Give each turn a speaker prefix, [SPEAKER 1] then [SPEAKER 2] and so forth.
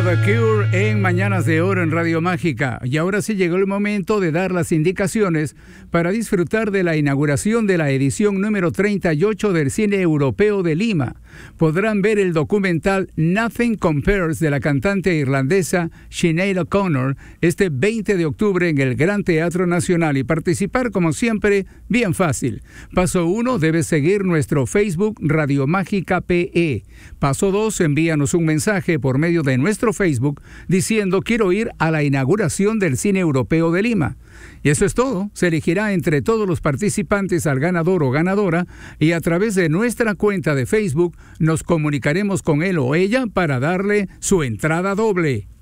[SPEAKER 1] The Cure en Mañanas de Oro en Radio Mágica. Y ahora sí llegó el momento de dar las indicaciones para disfrutar de la inauguración de la edición número 38 del Cine Europeo de Lima. Podrán ver el documental Nothing Compares de la cantante irlandesa Sinéad O'Connor este 20 de octubre en el Gran Teatro Nacional y participar como siempre bien fácil. Paso 1, debes seguir nuestro Facebook Radio Mágica PE. Paso 2, envíanos un mensaje por medio de nuestro Facebook diciendo quiero ir a la inauguración del Cine Europeo de Lima. Y eso es todo. Se elegirá entre todos los participantes al ganador o ganadora y a través de nuestra cuenta de Facebook nos comunicaremos con él o ella para darle su entrada doble.